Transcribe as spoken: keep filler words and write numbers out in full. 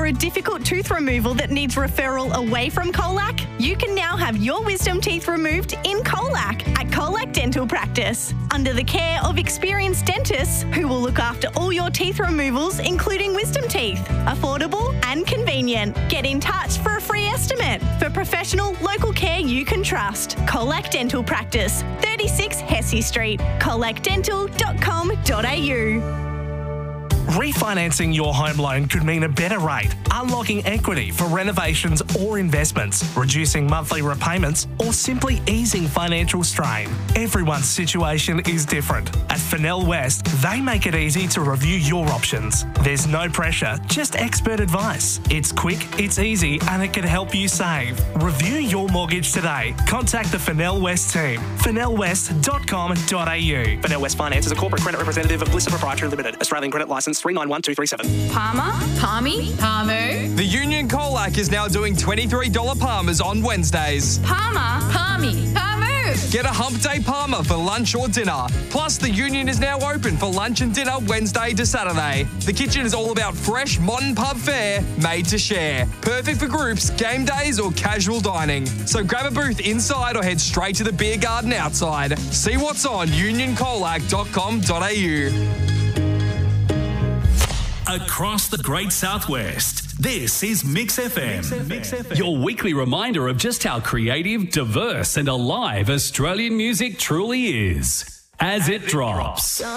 a difficult tooth removal that needs referral away from Colac? You can now have your wisdom teeth removed in Colac at Colac Dental Practice, under the care of experienced dentists who will look after all your teeth removals, including wisdom teeth. Affordable and convenient. Get in touch for a free estimate. For professional, local care you can trust. Colac Dental Practice, thirty-six Hesse Street, colac dental dot com dot a u. Refinancing your home loan could mean a better rate, unlocking equity for renovations or investments, reducing monthly repayments, or simply easing financial strain. Everyone's situation is different. At Fennell West, they make it easy to review your options. There's no pressure, just expert advice. It's quick, it's easy, and it can help you save. Review your mortgage today. Contact the Fennell West team. fennell west dot com dot a u. Fennell West Finance is a corporate credit representative of Blissa Proprietary Limited. Australian credit licence three nine one two three seven. Palmer, Palmy, Palmu. The Union Colac is now doing twenty-three dollars Palmers on Wednesdays. Palmer, Palmy, Palmu. Get a Hump Day Palmer for lunch or dinner. Plus, the Union is now open for lunch and dinner Wednesday to Saturday. The kitchen is all about fresh, modern pub fare made to share. Perfect for groups, game days, or casual dining. So grab a booth inside or head straight to the beer garden outside. See what's on union colac dot com dot a u. Across the Great Southwest, this is Mix F M. Mix F M. Your weekly reminder of just how creative, diverse and alive Australian music truly is. As it drops.